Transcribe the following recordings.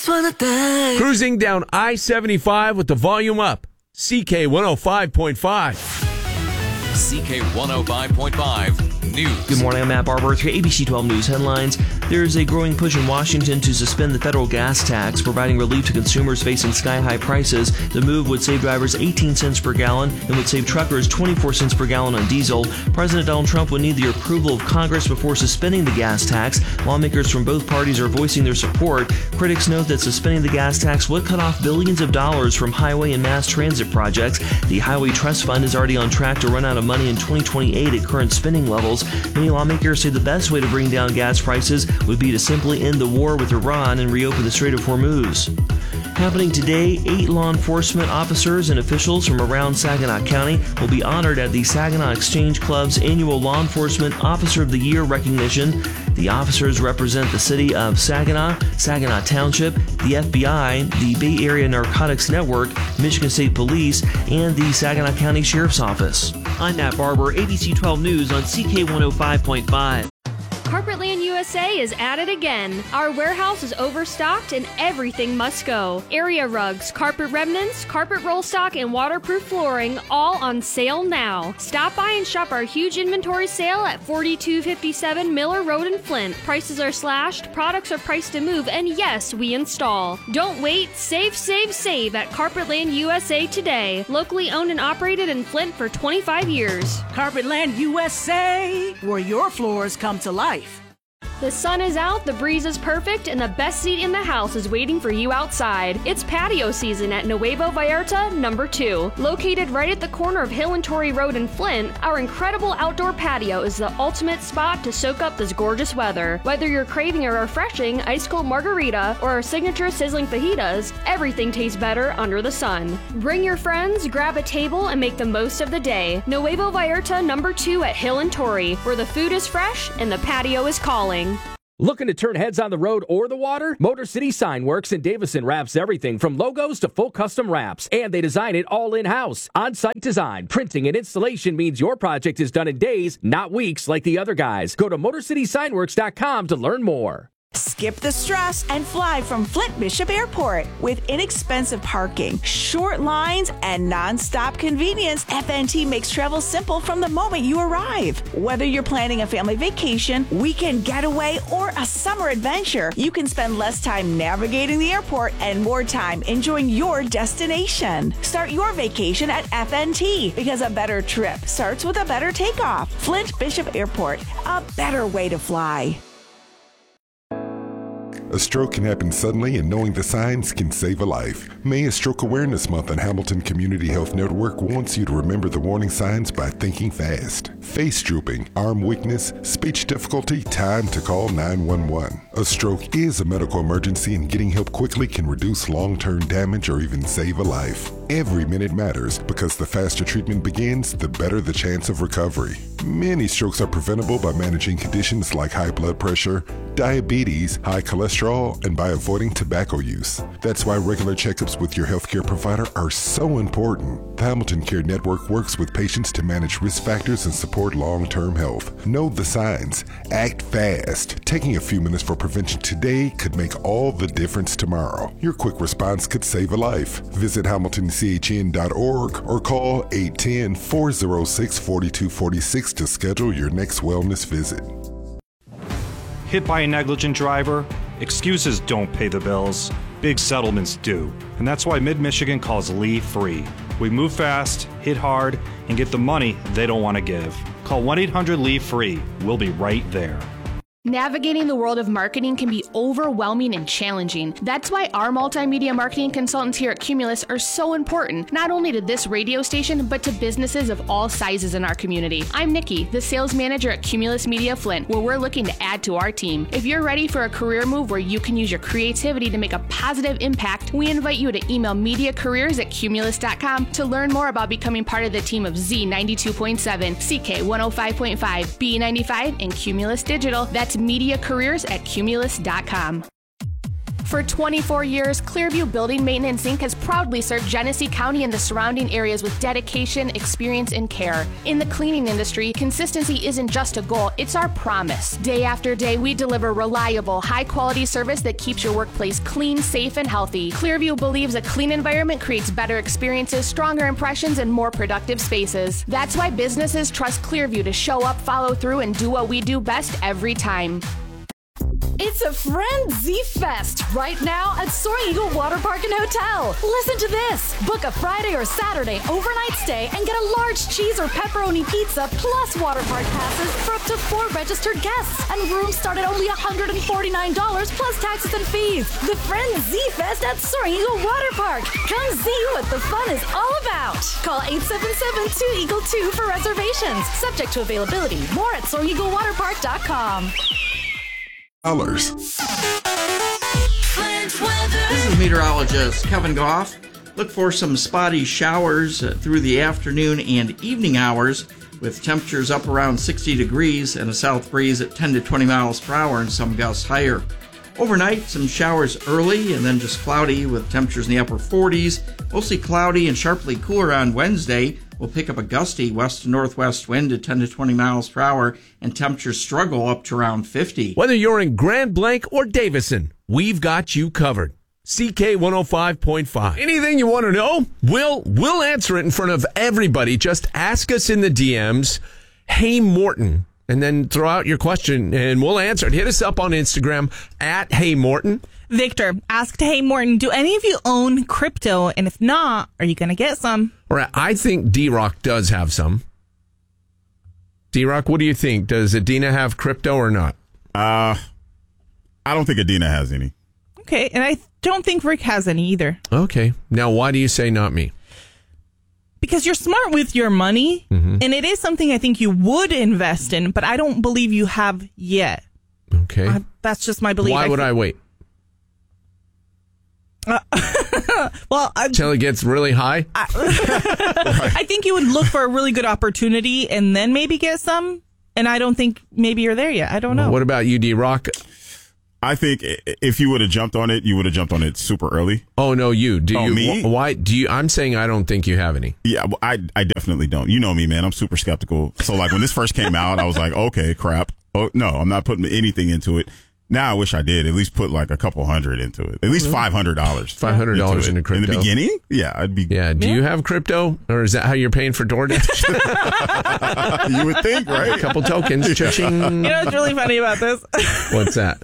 just wanna die. Cruising down I-75 with the volume up. CK 105.5. CK 105.5 News. Good morning, I'm Matt Barber with your ABC 12 News headlines. There is a growing push in Washington to suspend the federal gas tax, providing relief to consumers facing sky-high prices. The move would save drivers 18 cents per gallon and would save truckers 24 cents per gallon on diesel. President Donald Trump would need the approval of Congress before suspending the gas tax. Lawmakers from both parties are voicing their support. Critics note that suspending the gas tax would cut off billions of dollars from highway and mass transit projects. The Highway Trust Fund is already on track to run out of money in 2028 at current spending levels. Many lawmakers say the best way to bring down gas prices would be to simply end the war with Iran and reopen the Strait of Hormuz. Happening today, 8 law enforcement officers and officials from around Saginaw County will be honored at the Saginaw Exchange Club's annual Law Enforcement Officer of the Year recognition. The officers represent the city of Saginaw, Saginaw Township, the FBI, the Bay Area Narcotics Network, Michigan State Police, and the Saginaw County Sheriff's Office. I'm Matt Barber, ABC 12 News on CK 105.5. Carpetland USA is at it again. Our warehouse is overstocked and everything must go. Area rugs, carpet remnants, carpet roll stock, and waterproof flooring all on sale now. Stop by and shop our huge inventory sale at 4257 Miller Road in Flint. Prices are slashed, products are priced to move, and yes, we install. Don't wait, save at Carpetland USA today. Locally owned and operated in Flint for 25 years. Carpetland USA, where your floors come to life. The sun is out, the breeze is perfect, and the best seat in the house is waiting for you outside. It's patio season at Nuevo Vallarta number 2. Located right at the corner of Hill and Torrey Road in Flint, our incredible outdoor patio is the ultimate spot to soak up this gorgeous weather. Whether you're craving a refreshing ice cold margarita or our signature sizzling fajitas, everything tastes better under the sun. Bring your friends, grab a table, and make the most of the day. Nuevo Vallarta number 2 at Hill and Torrey, where the food is fresh and the patio is calling. Looking to turn heads on the road or the water? Motor City Sign Works in Davison wraps everything from logos to full custom wraps, and they design it all in-house. On-site design, printing, and installation means your project is done in days, not weeks like the other guys. Go to MotorCitySignWorks.com to learn more. Skip the stress and fly from Flint Bishop Airport. With inexpensive parking, short lines, and non-stop convenience, FNT makes travel simple from the moment you arrive. Whether you're planning a family vacation, weekend getaway, or a summer adventure, you can spend less time navigating the airport and more time enjoying your destination. Start your vacation at FNT because a better trip starts with a better takeoff. Flint Bishop Airport, a better way to fly. A stroke can happen suddenly, and knowing the signs can save a life. May is Stroke Awareness Month, and Hamilton Community Health Network wants you to remember the warning signs by thinking fast. Face drooping, arm weakness, speech difficulty, time to call 911. A stroke is a medical emergency, and getting help quickly can reduce long-term damage or even save a life. Every minute matters because the faster treatment begins, the better the chance of recovery. Many strokes are preventable by managing conditions like high blood pressure, diabetes, high cholesterol, and by avoiding tobacco use. That's why regular checkups with your healthcare provider are so important. The Hamilton Care Network works with patients to manage risk factors and support long-term health. Know the signs. Act fast. Taking a few minutes for prevention today could make all the difference tomorrow. Your quick response could save a life. Visit HamiltonCHN.org or call 810-406-4246 to schedule your next wellness visit. Hit by a negligent driver? Excuses don't pay the bills. Big settlements do. And that's why Mid-Michigan calls Lee Free. We move fast, hit hard, and get the money they don't want to give. Call 1-800-LEE-FREE. We'll be right there. Navigating the world of marketing can be overwhelming and challenging. That's why our multimedia marketing consultants here at Cumulus are so important, not only to this radio station, but to businesses of all sizes in our community. I'm Nikki, the sales manager at Cumulus Media Flint, where we're looking to add to our team. If you're ready for a career move where you can use your creativity to make a positive impact, we invite you to email mediacareers@cumulus.com to learn more about becoming part of the team of Z92.7, CK 105.5, B95, and Cumulus Digital. That's mediacareers@cumulus.com. For 24 years, Clearview Building Maintenance Inc. has proudly served Genesee County and the surrounding areas with dedication, experience, and care. In the cleaning industry, consistency isn't just a goal, it's our promise. Day after day, we deliver reliable, high-quality service that keeps your workplace clean, safe, and healthy. Clearview believes a clean environment creates better experiences, stronger impressions, and more productive spaces. That's why businesses trust Clearview to show up, follow through, and do what we do best every time. It's a Frenzy Fest right now at Soaring Eagle Water Park and Hotel. Listen to this. Book a Friday or Saturday overnight stay and get a large cheese or pepperoni pizza plus water park passes for up to 4 registered guests. And rooms start at only $149 plus taxes and fees. The Frenzy Fest at Soaring Eagle Water Park. Come see what the fun is all about. Call 877-2-EAGLE-2 for reservations. Subject to availability. More at SoaringEagleWaterPark.com. Dollars. This is meteorologist Kevin Goff. Look for some spotty showers through the afternoon and evening hours with temperatures up around 60 degrees and a south breeze at 10 to 20 miles per hour and some gusts higher. Overnight, some showers early and then just cloudy with temperatures in the upper 40s. Mostly cloudy and sharply cooler on Wednesday. We'll pick up a gusty west to northwest wind at 10 to 20 miles per hour, and temperatures struggle up to around 50. Whether you're in Grand Blanc or Davison, we've got you covered. CK 105.5. Anything you want to know, we'll answer it in front of everybody. Just ask us in the DMs, Hey Morton, and then throw out your question, and we'll answer it. Hit us up on Instagram at Hey Morton. Victor asked, Hey Morton, do any of you own crypto? And if not, are you going to get some? All right, I think D-Rock does have some. D-Rock, what do you think? Does Adina have crypto or not? I don't think Adina has any. Okay, and I don't think Rick has any either. Okay, now why do you say not me? Because you're smart with your money, and it is something I think you would invest in, but I don't believe you have yet. Okay. That's just my belief. Why would I wait? Till it gets really high? I think you would look for a really good opportunity and then maybe get some. And I don't think maybe you're there yet. I don't know. What about you, D-Rock? I think if you would have jumped on it, you would have jumped on it super early. Oh, no, you. Me? Why do you? I'm saying I don't think you have any. Yeah, well, I definitely don't. You know me, man. I'm super skeptical. So, like, when this first came out, I was like, okay, crap. Oh, no, I'm not putting anything into it. Now I wish I did at least put like a couple hundred into it. At least $500. $500 into crypto. In the beginning? Yeah, I'd be. Yeah. Do you have crypto, or is that how you're paying for DoorDash? You would think, right? A couple tokens. Cha-ching. You know what's really funny about this? What's that?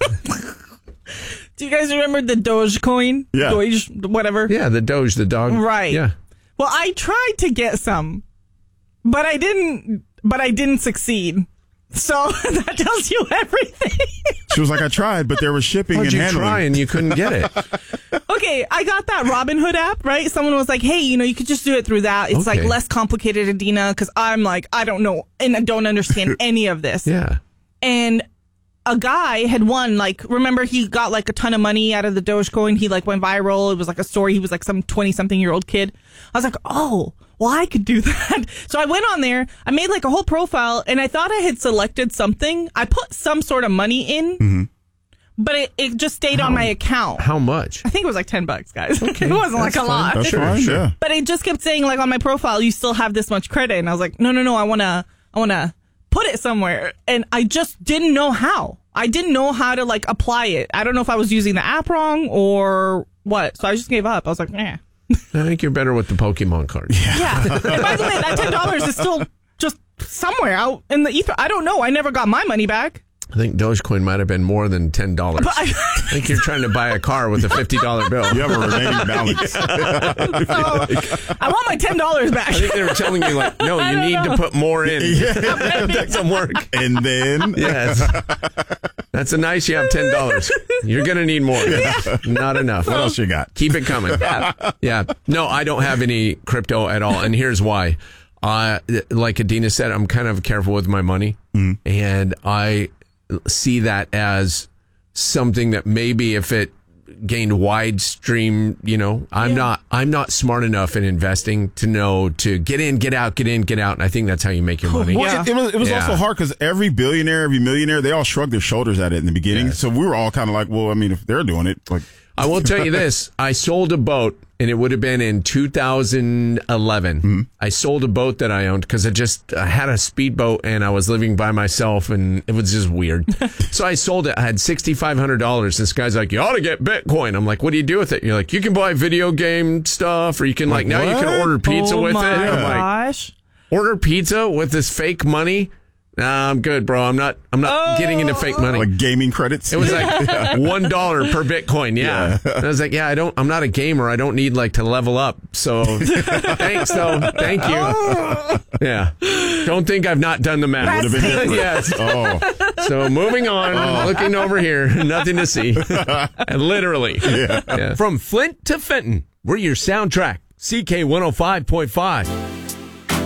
Do you guys remember the Dogecoin? Yeah. Doge, whatever. Yeah, the Doge, the dog. Right. Yeah. Well, I tried to get some, but I didn't succeed. So that tells you everything. She was like, I tried, but there was shipping and handling. Try and you couldn't get it. Okay, I got that Robinhood app, right? Someone was like, hey, you could just do it through that. It's like less complicated, Adina, because I'm like, I don't know, and I don't understand any of this. Yeah. And a guy had won, like, remember he got like a ton of money out of the Dogecoin. He like went viral. It was like a story. He was like some 20-something-year-old kid. I was like, oh, well, I could do that. So I went on there. I made like a whole profile, and I thought I had selected something. I put some sort of money in, but it just stayed on my account. How much? I think it was like $10, guys. Okay, it wasn't like a lot. That's fine, yeah. But it just kept saying like on my profile, you still have this much credit, and I was like, no, I wanna put it somewhere, and I just didn't know how. I didn't know how to like apply it. I don't know if I was using the app wrong or what. So I just gave up. I was like, eh. I think you're better with the Pokemon card. Yeah. And by the way, that $10 is still just somewhere out in the ether. I don't know. I never got my money back. I think Dogecoin might have been more than $10. But I think you're trying to buy a car with a $50 bill. You have a remaining balance. So, I want my $10 back. I think they were telling you, like, no, you need to put more in. Yeah. Take some work. And then? Yes. That's a nice, you have $10. You're going to need more. Yeah. Not enough. What else you got? Keep it coming. Yeah. No, I don't have any crypto at all. And here's why. Like Adina said, I'm kind of careful with my money. And I see that as something that maybe if it gained wide stream, I'm not smart enough in investing to know to get in, get out, and I think that's how you make your money. Well, it was also hard because every billionaire, every millionaire, they all shrugged their shoulders at it in the beginning. Yes. So we were all kind of like, well, I mean, if they're doing it, like. I will tell you this. I sold a boat, and it would have been in 2011. I sold a boat that I owned because I had a speedboat, and I was living by myself, and it was just weird. So I sold it. I had $6,500. This guy's like, you ought to get Bitcoin. I'm like, what do you do with it? You're like, you can buy video game stuff, or you can, now you can order pizza with it. I'm like, order pizza with this fake money? Nah, I'm good, bro. I'm not getting into fake money. Like gaming credits? It was like $1 per Bitcoin. Yeah. And I was like, I'm not a gamer. I don't need to level up. So thanks though. Thank you. Yeah. Don't think I've not done the math. Would have been different. Yes. Oh. So moving on, looking over here, nothing to see. And literally. Yeah. From Flint to Fenton, we're your soundtrack. CK 105.5.